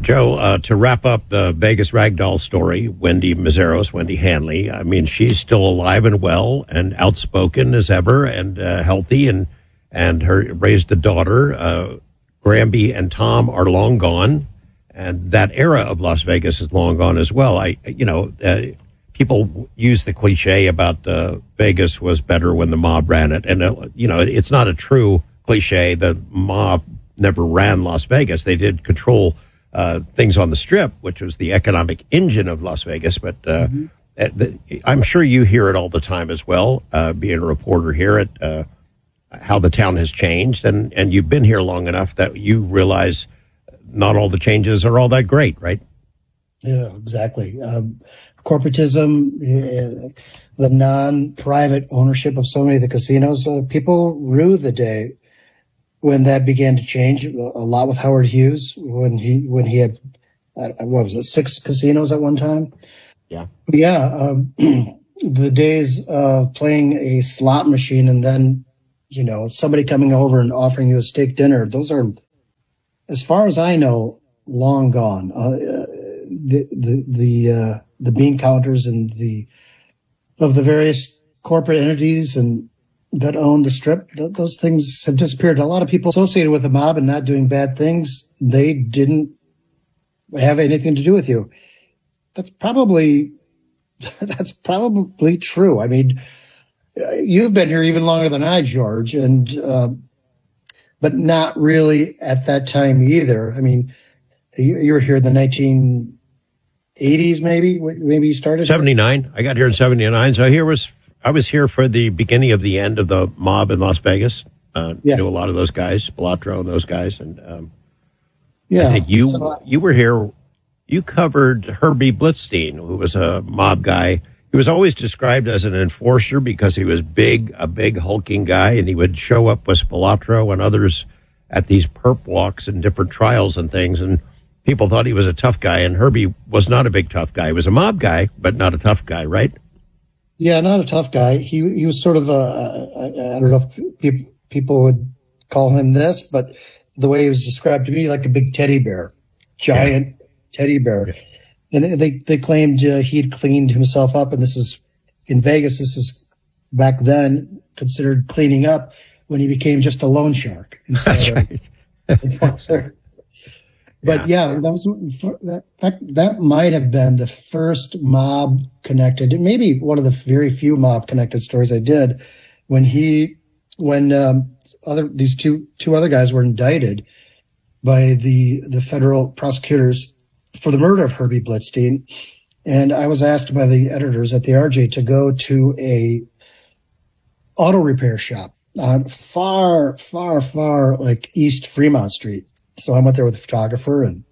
Joe, to wrap up the Vegas ragdoll story, Wendy Mazzaros, Wendy Hanley, I mean, she's still alive and well and outspoken as ever and healthy and her raised a daughter. Granby and Tom are long gone, and that era of Las Vegas is long gone as well. People use the cliche about Vegas was better when the mob ran it. And, it's not a true cliche. The mob never ran Las Vegas. They did control things on the Strip, which was the economic engine of Las Vegas. But I'm sure you hear it all the time as well, being a reporter here at how the town has changed. And you've been here long enough that you realize not all the changes are all that great, right? Yeah, exactly. Corporatism, the non-private ownership of so many of the casinos, people rue the day when that began to change. A lot with Howard Hughes when he had, what was it, 6 casinos at one time? Yeah. The days of playing a slot machine and then, somebody coming over and offering you a steak dinner, those are, as far as I know, long gone. The bean counters and of the various corporate entities and that own the Strip, those things have disappeared. A lot of people associated with the mob and not doing bad things, they didn't have anything to do with you. That's probably true. I mean, you've been here even longer than I, George, and but not really at that time either. I mean, you were here in the 1980s, maybe you started 79. I got here in 79, so I was here for the beginning of the end of the mob in Las Vegas. Knew a lot of those guys, Spilotro and those guys, and I think you were here. You covered Herbie Blitzstein, who was a mob guy. He was always described as an enforcer because he was a big hulking guy, and he would show up with Spilotro and others at these perp walks and different trials and things, and people thought he was a tough guy, and Herbie was not a big tough guy. He was a mob guy, but not a tough guy, right? Yeah, not a tough guy. He was sort of I don't know if people would call him this, but the way he was described to me, like a big teddy bear, giant teddy bear. Yeah. And they claimed he'd cleaned himself up, and this is in Vegas. This is back then considered cleaning up when he became just a loan shark. That's right. But that might have been the first mob connected, and maybe one of the very few mob connected stories I did when these two other guys were indicted by the federal prosecutors for the murder of Herbie Blitzstein. And I was asked by the editors at the RJ to go to a auto repair shop on far like East Fremont Street. So I went there with a photographer, and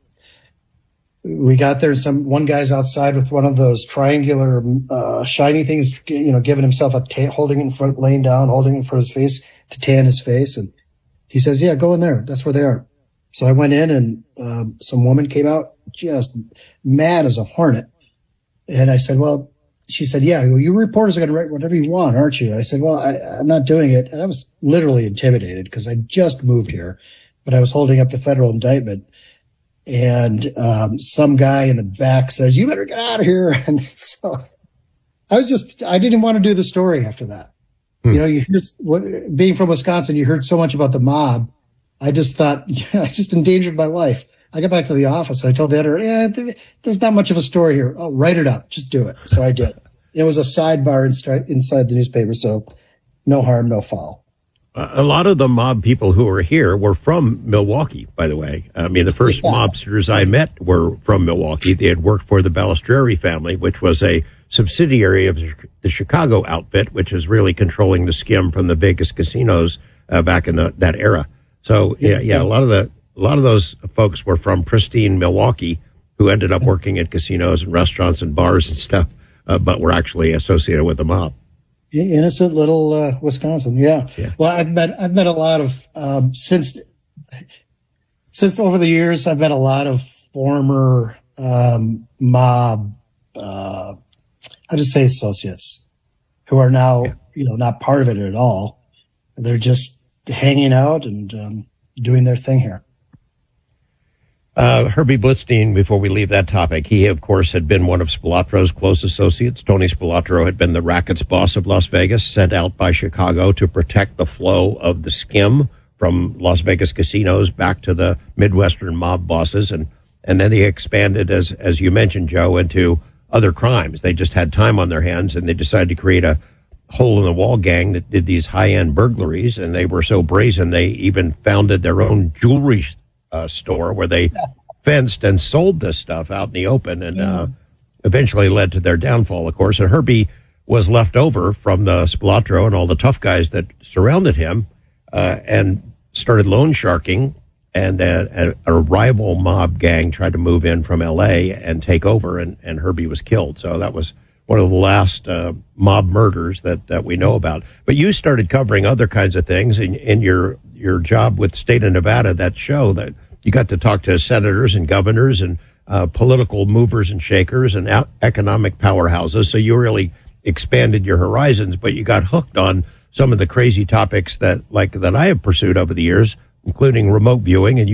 we got there. One guy's outside with one of those triangular shiny things, giving himself holding it in front, laying down, holding it in front of his face to tan his face. And he says, "Yeah, go in there. That's where they are." So I went in, and some woman came out just mad as a hornet. And I said, "Well," she said, "Yeah, well, you reporters are going to write whatever you want, aren't you?" And I said, "Well, I'm not doing it." And I was literally intimidated because I just moved here. But I was holding up the federal indictment, and some guy in the back says, "You better get out of here." And so I didn't want to do the story after that. You hear, being from Wisconsin, you heard so much about the mob. I just thought, I just endangered my life. I got back to the office, and I told the editor, there's not much of a story here. Oh, write it up. Just do it. So I did. It was a sidebar inside the newspaper, so no harm, no foul. A lot of the mob people who were here were from Milwaukee, by the way. I mean, the first mobsters I met were from Milwaukee. They had worked for the Balistreri family, which was a subsidiary of the Chicago outfit, which is really controlling the skim from the Vegas casinos back in that era. So, a lot of those folks were from pristine Milwaukee who ended up working at casinos and restaurants and bars and stuff, but were actually associated with the mob. Innocent little Wisconsin, yeah. Well, I've met a lot of since over the years. I've met a lot of former mob, I'll just say associates, who are now not part of it at all. They're just hanging out and doing their thing here. Herbie Blitzstein, before we leave that topic, he, of course, had been one of Spilatro's close associates. Tony Spilatro had been the rackets boss of Las Vegas, sent out by Chicago to protect the flow of the skim from Las Vegas casinos back to the Midwestern mob bosses. And then they expanded, as you mentioned, Joe, into other crimes. They just had time on their hands, and they decided to create a hole-in-the-wall gang that did these high-end burglaries, and they were so brazen they even founded their own jewelry store where they fenced and sold this stuff out in the open, and eventually led to their downfall, of course. And Herbie was left over from the Spilatro and all the tough guys that surrounded him, and started loan sharking, and a rival mob gang tried to move in from L.A. and take over, and Herbie was killed. So that was one of the last mob murders that we know about. But you started covering other kinds of things in your job with State of Nevada, that show that you got to talk to senators and governors and political movers and shakers and economic powerhouses. So you really expanded your horizons, but you got hooked on some of the crazy topics that I have pursued over the years, including remote viewing, and